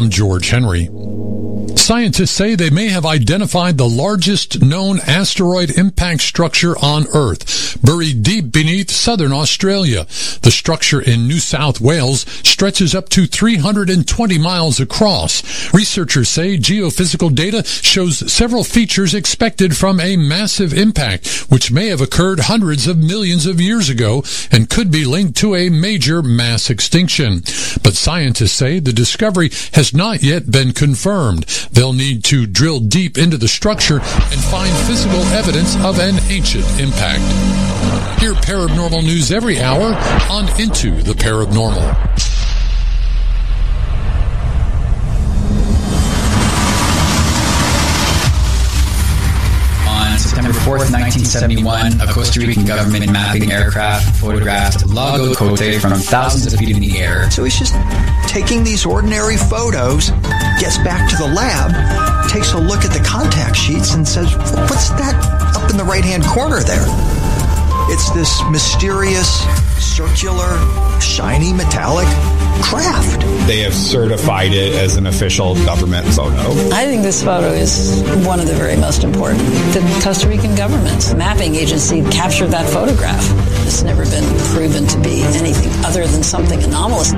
I'm George Henry. Scientists say they may have identified the largest known asteroid impact structure on Earth, buried deep beneath southern Australia. The structure in New South Wales stretches up to 320 miles across. Researchers say geophysical data shows several features expected from a massive impact, which may have occurred hundreds of millions of years ago and could be linked to a major mass extinction. But scientists say the discovery has not yet been confirmed. They'll need to drill deep into the structure and find physical evidence of an ancient impact. Hear paranormal news every hour on Into the Paranormal. September 4th, 1971, a Costa Rican government mapping aircraft photographed Lago Cote from thousands of feet in the air. So he's just taking these ordinary photos, gets back to the lab, takes a look at the contact sheets and says, what's that up in the right-hand corner there? It's this mysterious, circular, shiny, metallic craft. They have certified it as an official government photo. I think this photo is one of the very most important. The Costa Rican government's mapping agency captured that photograph. It's never been proven to be anything other than something anomalous.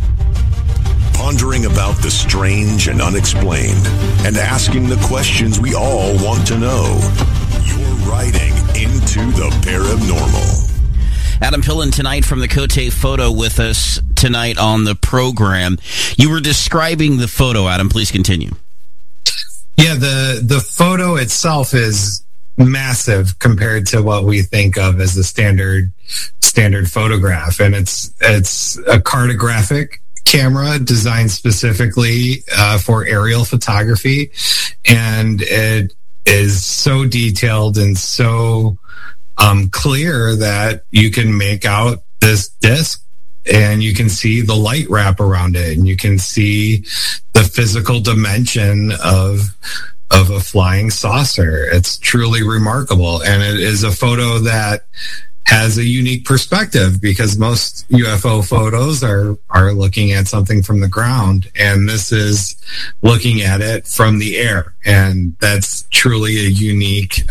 Pondering about the strange and unexplained and asking the questions we all want to know. You're riding into the paranormal. Adam Pillen tonight from the Cote Photo with us tonight on the program. You were describing the photo, Adam. Please continue. Yeah, the photo itself is massive compared to what we think of as a standard photograph, and it's a cartographic camera designed specifically for aerial photography, and it is so detailed and so clear that you can make out this disc and you can see the light wrap around it and you can see the physical dimension of a flying saucer. It's truly remarkable, and it is a photo that has a unique perspective because most UFO photos are looking at something from the ground, and this is looking at it from the air, and that's truly a unique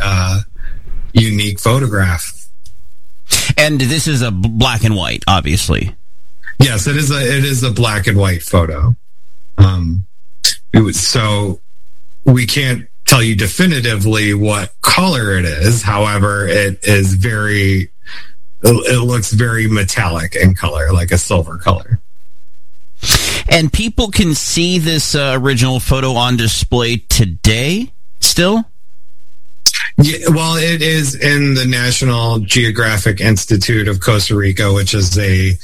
photograph. And this is a black and white, obviously. Yes, it is a black and white photo. So we can't tell you definitively what color it is. However, it looks very metallic in color, like a silver color. And people can see this original photo on display today still? Yeah, well, it is in the National Geographic Institute of Costa Rica, which is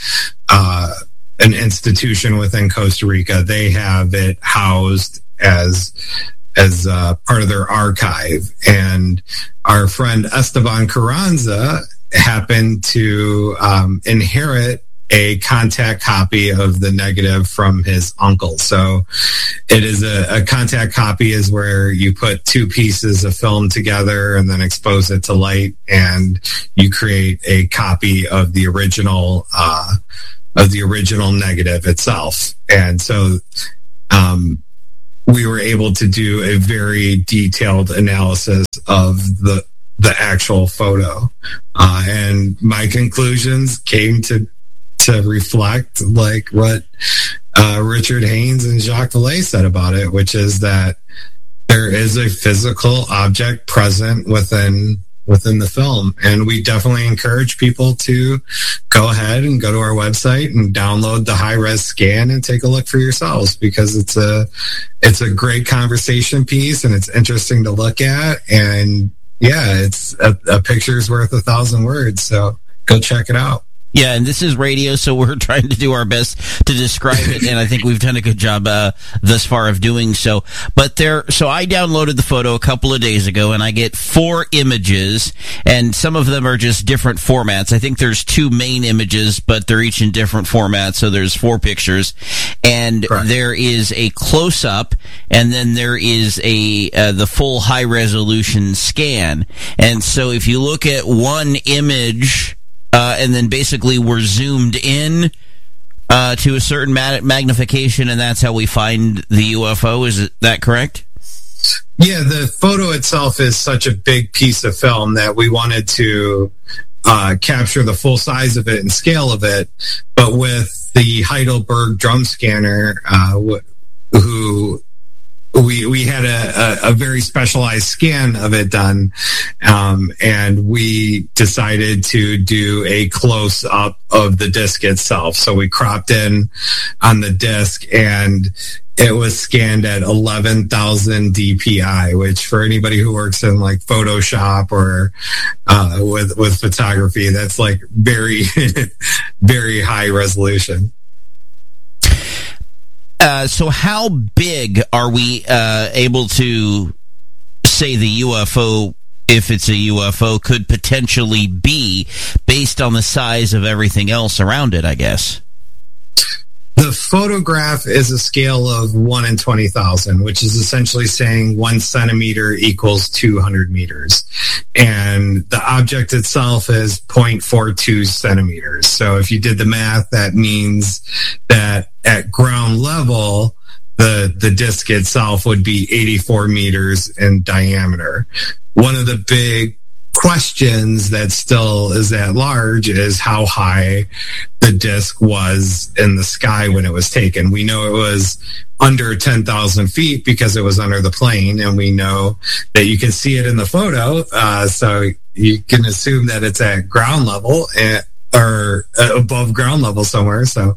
an institution within Costa Rica. They have it housed as part of their archive. And our friend Esteban Carranza happened to inherit a contact copy of the negative from his uncle. So it is a contact copy is where you put two pieces of film together and then expose it to light, and you create a copy of the original negative itself. And so we were able to do a very detailed analysis of the actual photo. And my conclusions came to reflect like what Richard Haynes and Jacques Vallée said about it, which is that there is a physical object present within the film. And we definitely encourage people to go ahead and go to our website and download the high-res scan and take a look for yourselves, because it's a great conversation piece and it's interesting to look at. And yeah, it's a picture's worth 1,000 words. So go check it out. Yeah, and this is radio, so we're trying to do our best to describe it, and I think we've done a good job thus far of doing so. But so I downloaded the photo a couple of days ago, and I get 4 images, and some of them are just different formats. I think there's 2 main images, but they're each in different formats, so there's 4 pictures. And there is a close-up, and then there is the full high-resolution scan. And so if you look at one image, and then basically we're zoomed in to a certain magnification, and that's how we find the UFO. Is that correct? Yeah, the photo itself is such a big piece of film that we wanted to capture the full size of it and scale of it. But with the Heidelberg drum scanner, we had a very specialized scan of it done, and we decided to do a close up of the disc itself. So we cropped in on the disc, and it was scanned at 11,000 DPI, which for anybody who works in like Photoshop or with photography, that's like very, very high resolution. So how big are we able to say the UFO, if it's a UFO, could potentially be based on the size of everything else around it, I guess? The photograph is a scale of 1 in 20,000, which is essentially saying 1 centimeter equals 200 meters. And the object itself is 0.42 centimeters. So if you did the math, that means that at ground level, the disc itself would be 84 meters in diameter. One of the big questions that still is at large is how high the disc was in the sky when it was taken. We know it was under 10,000 feet because it was under the plane, and we know that you can see it in the photo. So you can assume that it's at ground level or above ground level somewhere. So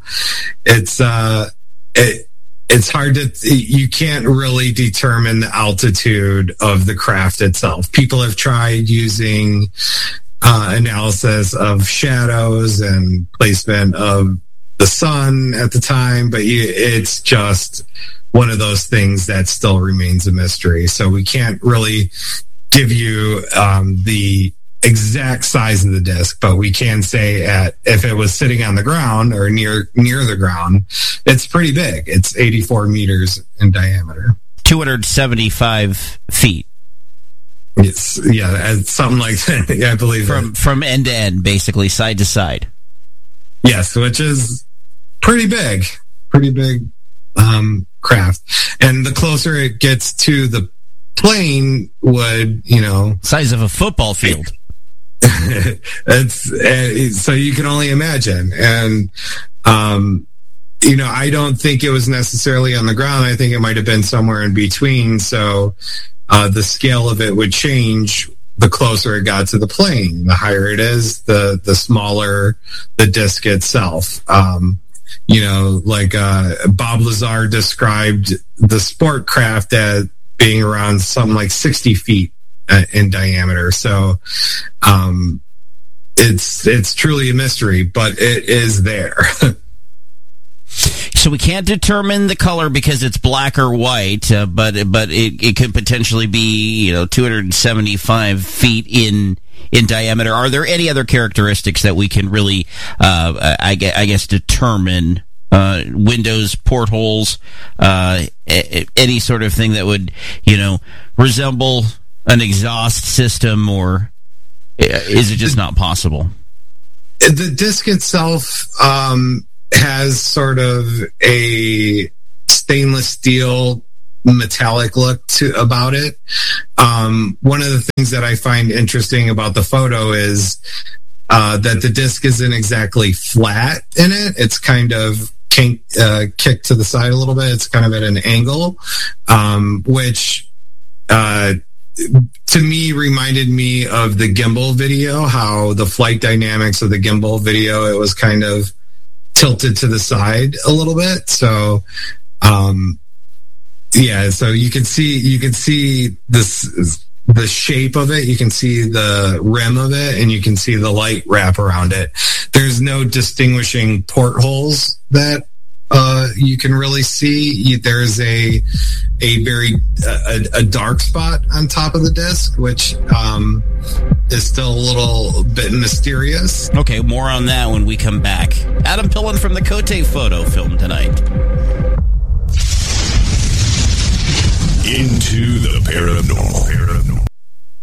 it's hard you can't really determine the altitude of the craft itself. People have tried using analysis of shadows and placement of the sun at the time, but it's just one of those things that still remains a mystery. So we can't really give you the exact size of the disc, but we can say if it was sitting on the ground or near the ground, it's pretty big. It's 84 meters in diameter. 275 feet. It's something like that. Yeah, I believe from end to end, basically side to side. Yes, which is pretty big craft. And the closer it gets to the plane would, size of a football field. So you can only imagine. And, I don't think it was necessarily on the ground. I think it might have been somewhere in between. So, the scale of it would change the closer it got to the plane. The higher it is, the smaller the disc itself. Bob Lazar described the sport craft as being around something like 60 feet in diameter. So it's truly a mystery, but it is there. So we can't determine the color because it's black or white, but it could potentially be 275 feet in diameter. Are there any other characteristics that we can really I guess determine? Windows, portholes, any sort of thing that would resemble an exhaust system, or is it just not possible? The disc itself has sort of a stainless steel metallic look about it. One of the things that I find interesting about the photo is that the disc isn't exactly flat in it. It's kind of kicked to the side a little bit. It's kind of at an angle, which to me reminded me of the gimbal video, how the flight dynamics of the gimbal video, it was kind of tilted to the side a little bit. So so you can see this, the shape of it, you can see the rim of it, and you can see the light wrap around it. There's no distinguishing portholes that you can really see. There's a very dark spot on top of the disc, which is still a little bit mysterious. Okay, more on that when we come back. Adam Pillen from the Cote Photo Film tonight. Into the paranormal.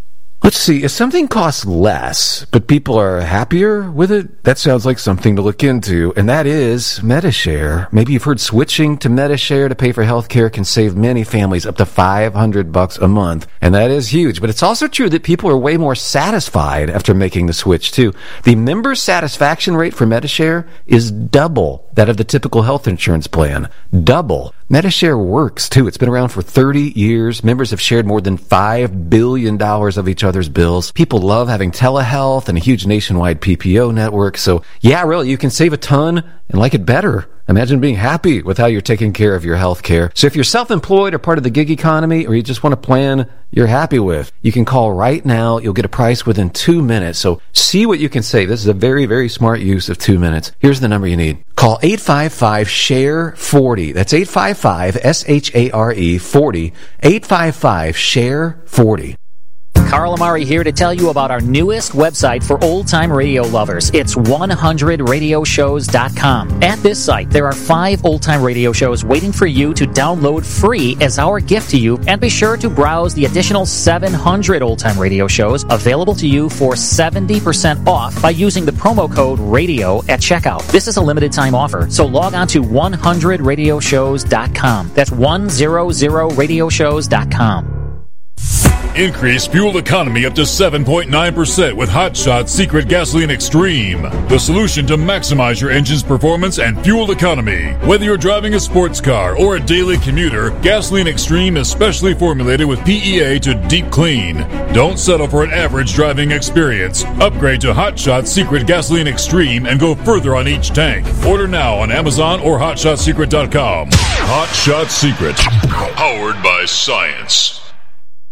Let's see, if something costs less, but people are happier with it, that sounds like something to look into, and that is Medi-Share. Maybe you've heard switching to Medi-Share to pay for healthcare can save many families up to $500 a month, and that is huge. But it's also true that people are way more satisfied after making the switch, too. The member satisfaction rate for Medi-Share is double that of the typical health insurance plan. Double. Medi-Share works, too. It's been around for 30 years. Members have shared more than $5 billion of each other's bills. People love having telehealth and a huge nationwide PPO network. So, yeah, really, you can save a ton and like it better. Imagine being happy with how you're taking care of your health care. So if you're self-employed or part of the gig economy, or you just want a plan you're happy with, you can call right now. You'll get a price within 2 minutes. So see what you can save. This is a very, very smart use of 2 minutes. Here's the number you need. Call 855-SHARE-40. That's 855-SHARE-40. 855-SHARE-40. Carl Amari here to tell you about our newest website for old-time radio lovers. It's 100radioshows.com. At this site, there are 5 old-time radio shows waiting for you to download free as our gift to you, and be sure to browse the additional 700 old-time radio shows available to you for 70% off by using the promo code RADIO at checkout. This is a limited-time offer, so log on to 100radioshows.com. That's 100radioshows.com. Increase fuel economy up to 7.9% with Hot Shot Secret Gasoline Extreme. The solution to maximize your engine's performance and fuel economy. Whether you're driving a sports car or a daily commuter, Gasoline Extreme is specially formulated with PEA to deep clean. Don't settle for an average driving experience. Upgrade to Hot Shot Secret Gasoline Extreme and go further on each tank. Order now on Amazon or HotShotSecret.com. Hot Shot Secret. Powered by science.